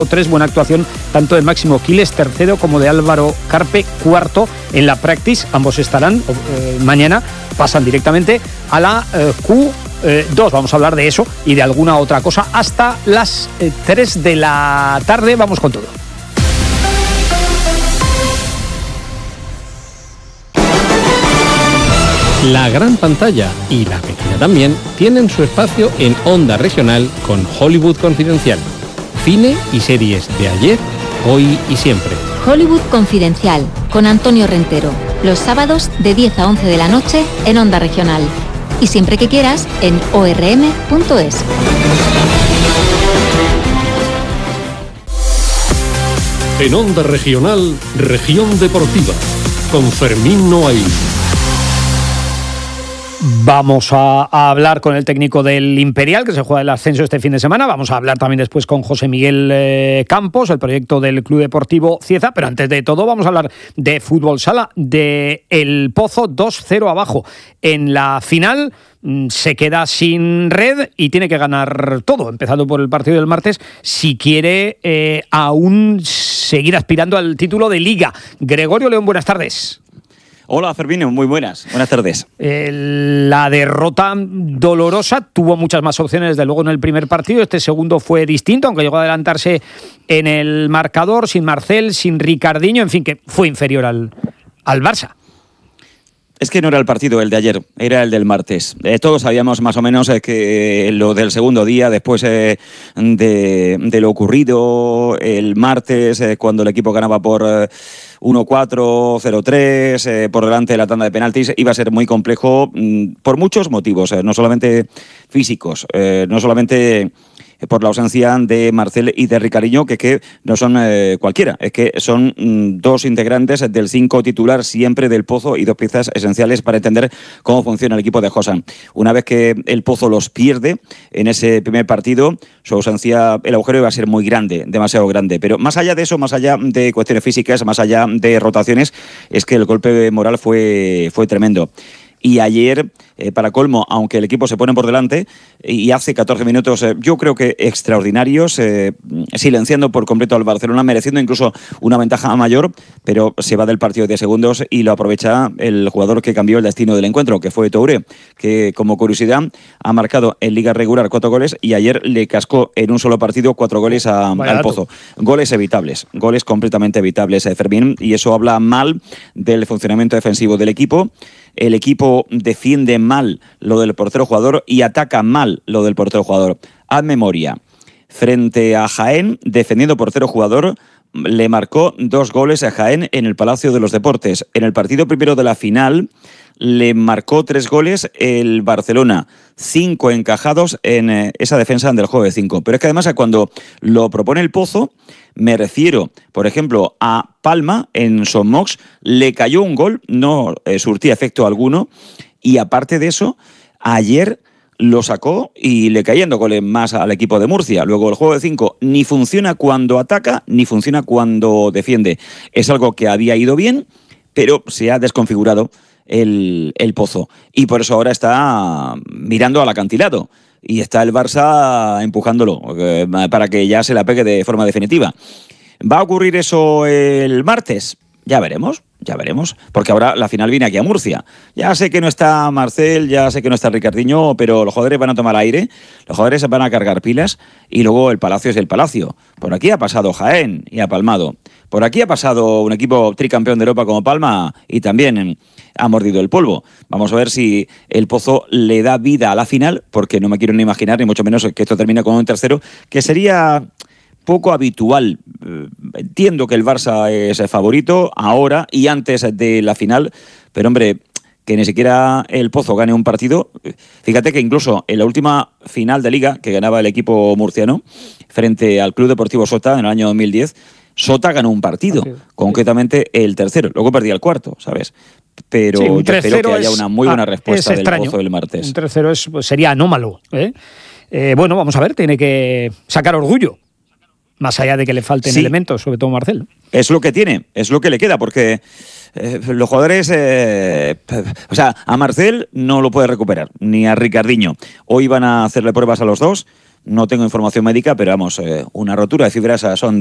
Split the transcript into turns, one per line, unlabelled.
3, buena actuación tanto de Máximo Quiles, tercero, como de Álvaro Carpe, cuarto en la practice. Ambos estarán mañana, pasan directamente a la Q2. Vamos a hablar de eso y de alguna otra cosa hasta las 3 de la tarde. Vamos con todo.
La gran pantalla y la pequeña también tienen su espacio en Onda Regional con Hollywood Confidencial. Cine y series de ayer, hoy y siempre.
Hollywood Confidencial con Antonio Rentero. Los sábados de 10 a 11 de la noche en Onda Regional. Y siempre que quieras en orm.es.
En Onda Regional, Región Deportiva, con Fermín Noaín.
Vamos a hablar con el técnico del Imperial, que se juega el ascenso este fin de semana. Vamos a hablar también después con José Miguel Campos, el proyecto del Club Deportivo Cieza. Pero antes de todo vamos a hablar de fútbol sala, de El Pozo 2-0 abajo. En la final se queda sin red y tiene que ganar todo, empezando por el partido del martes, si quiere aún seguir aspirando al título de Liga. Gregorio León, buenas tardes.
Hola, Fermín, muy buenas tardes.
La derrota dolorosa, tuvo muchas más opciones desde luego en el primer partido. Este segundo fue distinto, aunque llegó a adelantarse en el marcador, sin Marcel, sin Ricardinho, en fin, que fue inferior al Barça.
Es que no era el partido el de ayer, era el del martes. Todos sabíamos más o menos que lo del segundo día, después de lo ocurrido el martes, cuando el equipo ganaba por 1-4, 0-3, por delante de la tanda de penaltis, iba a ser muy complejo por muchos motivos, no solamente físicos, no solamente por la ausencia de Marcel y de Ricardinho, que no son cualquiera, es que son dos integrantes del 5 titular siempre del Pozo y dos piezas esenciales para entender cómo funciona el equipo de Josan. Una vez que el Pozo los pierde en ese primer partido, su ausencia, el agujero iba a ser muy grande, demasiado grande. Pero más allá de eso, más allá de cuestiones físicas, más allá de rotaciones, es que el golpe moral fue tremendo. Y ayer, para colmo, aunque el equipo se pone por delante y hace 14 minutos, yo creo que extraordinarios, silenciando por completo al Barcelona, mereciendo incluso una ventaja mayor, pero se va del partido de segundos y lo aprovecha el jugador que cambió el destino del encuentro, que fue Touré, que como curiosidad ha marcado en liga regular 4 goles y ayer le cascó en un solo partido 4 goles al Pozo. Goles evitables, goles completamente evitables, Fermín, y eso habla mal del funcionamiento defensivo del equipo. El equipo defiende mal lo del portero jugador y ataca mal lo del portero jugador. Haz memoria. Frente a Jaén, defendiendo portero jugador, le marcó 2 goles a Jaén en el Palacio de los Deportes. En el partido primero de la final le marcó 3 goles el Barcelona, 5 encajados en esa defensa del juego de 5. Pero es que además cuando lo propone el Pozo, me refiero, por ejemplo, a Palma en Son Mox, le cayó un gol, no surtía efecto alguno, y aparte de eso, ayer lo sacó y le caían 2 goles más al equipo de Murcia. Luego el juego de 5 ni funciona cuando ataca, ni funciona cuando defiende. Es algo que había ido bien, pero se ha desconfigurado el Pozo. Y por eso ahora está mirando al acantilado. Y está el Barça empujándolo para que ya se la pegue de forma definitiva. ¿Va a ocurrir eso el martes? Ya veremos, porque ahora la final viene aquí a Murcia. Ya sé que no está Marcel, ya sé que no está Ricardinho, pero los jugadores van a tomar aire, los jugadores van a cargar pilas y luego el Palacio es el Palacio. Por aquí ha pasado Jaén y ha palmado. Por aquí ha pasado un equipo tricampeón de Europa como Palma y también ha mordido el polvo. Vamos a ver si el Pozo le da vida a la final, porque no me quiero ni imaginar, ni mucho menos que esto termine con un tercero, que sería poco habitual. Entiendo que el Barça es favorito ahora y antes de la final, pero hombre, que ni siquiera el Pozo gane un partido. Fíjate que incluso en la última final de Liga que ganaba el equipo murciano frente al Club Deportivo Sota en el año 2010, Sota ganó un partido, concretamente el tercero, luego perdía el cuarto, ¿sabes? Pero sí, yo espero que haya una muy buena respuesta del Pozo el martes.
Un tercero sería anómalo, ¿eh? Bueno, vamos a ver, tiene que sacar orgullo, más allá de que le falten elementos, sobre todo Marcel.
Es lo que tiene, es lo que le queda, porque los jugadores, o sea, a Marcel no lo puede recuperar, ni a Ricardinho. Hoy van a hacerle pruebas a los dos, no tengo información médica, pero vamos, una rotura de fibras son